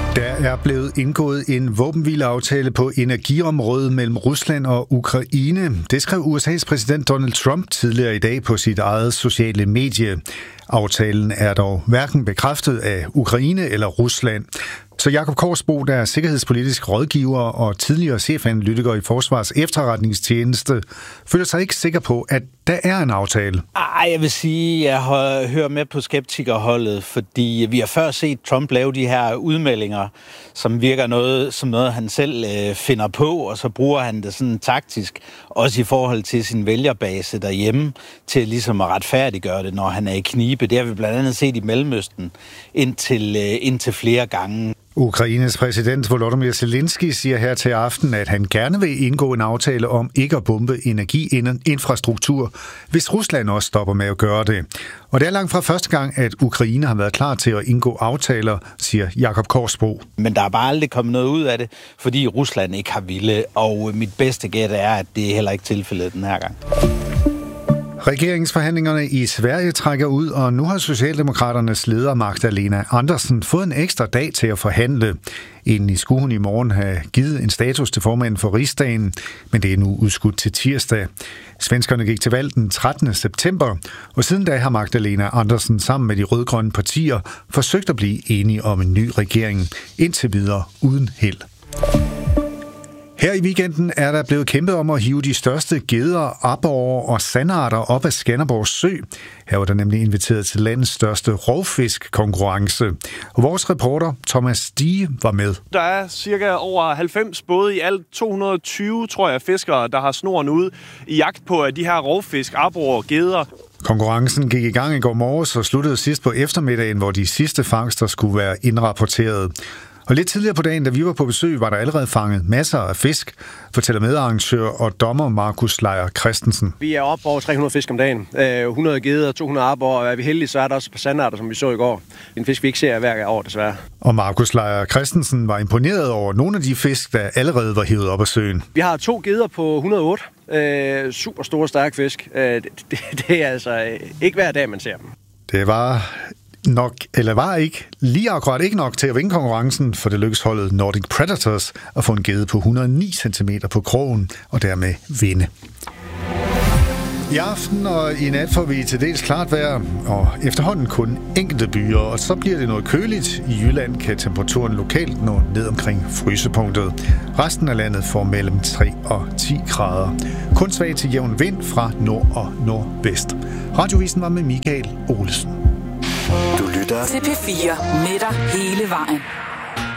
Der er blevet indgået en våbenhvileaftale på energiområdet mellem Rusland og Ukraine. Det skrev USA's præsident Donald Trump tidligere i dag på sit eget sociale medie. Aftalen er dog hverken bekræftet af Ukraine eller Rusland. Så Jakob Korsbo, der er sikkerhedspolitisk rådgiver og tidligere chefanalytiker i Forsvars Efterretningstjeneste, føler sig ikke sikker på, at der er en aftale. Jeg vil sige, at jeg hører med på skeptikerholdet, fordi vi har før set Trump lave de her udmeldinger, som virker som noget, han selv finder på, og så bruger han det sådan taktisk, også i forhold til sin vælgerbase derhjemme, til ligesom at retfærdiggøre det, når han er i knibe. Det har vi blandt andet set i Mellemøsten indtil flere gange. Ukraines præsident Volodymyr Zelensky siger her til aften, at han gerne vil indgå en aftale om ikke at bombe energiinfrastruktur, hvis Rusland også stopper med at gøre det. Og det er langt fra første gang, at Ukraine har været klar til at indgå aftaler, siger Jakob Korsbo. Men der er bare aldrig kommet noget ud af det, fordi Rusland ikke har ville, og mit bedste gæt er, at det er heller ikke tilfældet den her gang. Regeringsforhandlingerne i Sverige trækker ud, og nu har Socialdemokraternes leder Magdalena Andersson fået en ekstra dag til at forhandle. Egentlig skulle hun i morgen have givet en status til formanden for Rigsdagen, men det er nu udskudt til tirsdag. Svenskerne gik til valg den 13. september, og siden da har Magdalena Andersson sammen med de rød-grønne partier forsøgt at blive enige om en ny regering, indtil videre uden held. Her i weekenden er der blevet kæmpet om at hive de største geder, aborrer og sandarter op af Skanderborg Sø. Her var der nemlig inviteret til landets største rovfisk-konkurrence. Og vores reporter Thomas Stige var med. Der er cirka over 90 både i alt 220, tror jeg, fiskere, der har snoren ude i jagt på de her rovfisk, aborrer og geder. Konkurrencen gik i gang i går morges og sluttede sidst på eftermiddagen, hvor de sidste fangster skulle være indrapporteret. Og lidt tidligere på dagen, da vi var på besøg, var der allerede fanget masser af fisk, fortæller medarrangør og dommer Markus Lejer Christensen. Vi er oppe over 300 fisk om dagen. 100 geder, 200 aborrer, og er vi heldige, så er der også et par sandarter, som vi så i går. En fisk, vi ikke ser hver år, desværre. Og Markus Lejer Christensen var imponeret over nogle af de fisk, der allerede var hævet op af søen. Vi har 2 geder på 108. Super store, stærke fisk. Det er altså ikke hver dag, man ser dem. Det var ikke lige akkurat ikke nok til at vinde konkurrencen, for det lykkedes holdet Nordic Predators at få en gede på 109 cm på krogen og dermed vinde. I aften og i nat får vi til dels klart vejr, og efterhånden kun enkelte byer, og så bliver det noget køligt. I Jylland kan temperaturen lokalt nå ned omkring frysepunktet. Resten af landet får mellem 3 og 10 grader. Kun svag til jævn vind fra nord og nordvest. Radiovisen var med Michael Olesen. Du lytter til P4 med dig hele vejen.